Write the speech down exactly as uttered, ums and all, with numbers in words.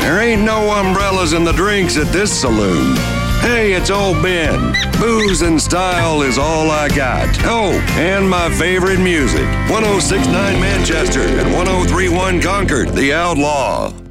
There ain't no umbrellas in the drinks at this saloon. Hey, it's old Ben. Booze and style is all I got. Oh, and my favorite music. one oh six point nine Manchester and one oh three point one Concord, The Outlaw.